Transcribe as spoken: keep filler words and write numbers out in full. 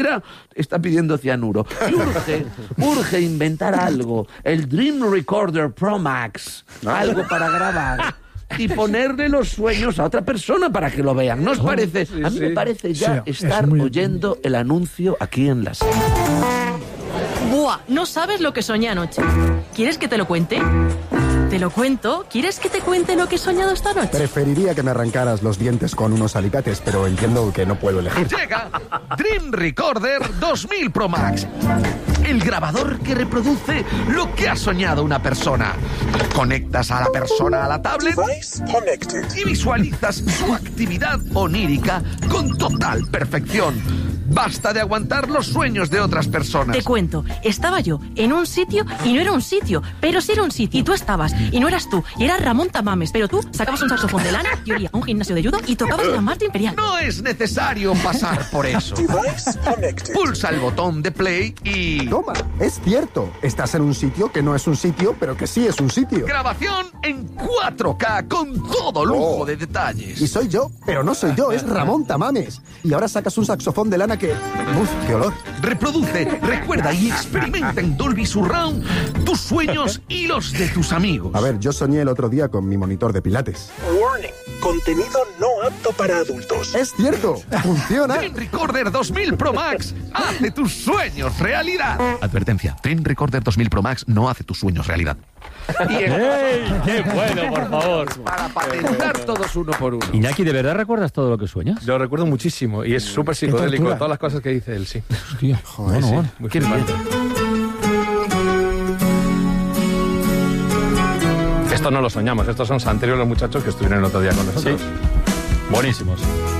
está pidiendo cianuro. Y urge, urge inventar algo. El Dream Recorder Pro Max. Algo para grabar. Y ponerle los sueños a otra persona para que lo vean. ¿No os parece? Sí, a mí sí. me parece ya Sí, estar muy... oyendo el anuncio aquí en la serie. Buah, no sabes lo que soñé anoche. ¿Quieres que te lo cuente? Te lo cuento. ¿Quieres que te cuente lo que he soñado esta noche? Preferiría que me arrancaras los dientes con unos alicates, pero entiendo que no puedo elegir. Llega Dream Recorder dos mil Pro Max. El grabador que reproduce lo que ha soñado una persona. Conectas a la persona a la tablet y visualizas su actividad onírica con total perfección. Basta de aguantar los sueños de otras personas. Te cuento, estaba yo en un sitio y no era un sitio, pero sí era un sitio y tú estabas y no eras tú, y era Ramón Tamames, pero tú sacabas un saxofón de lana y olía a un gimnasio de judo y tocabas la Marta Imperial. No es necesario pasar por eso. Pulsa el botón de play y... Toma, es cierto. Estás en un sitio que no es un sitio, pero que sí es un sitio. Grabación en cuatro K con todo lujo Oh. de detalles. Y soy yo, pero no soy yo, es Ramón Tamames. Y ahora sacas un saxofón de lana que... ¡Uf, qué olor! Reproduce, recuerda y experimenta en Dolby Surround tus sueños y los de tus amigos. A ver, yo soñé el otro día con mi monitor de pilates. Warning. Contenido no apto para adultos. ¡Es cierto! ¡Funciona! Dream Recorder dos mil Pro Max hace tus sueños realidad. Advertencia, Dream Recorder dos mil Pro Max no hace tus sueños realidad. ¡Ey! ¡Qué bueno, por favor! Para patentar todos uno por uno. Iñaki, ¿de verdad recuerdas todo lo que sueñas? Lo recuerdo muchísimo y es súper psicodélico, tortura. todas las cosas que dice él, sí. Hostia, Joder, bueno, sí. bueno. Muy Qué flipante. Esto no lo soñamos, estos son Santerio los muchachos que estuvieron el otro día con nosotros. Buenísimos.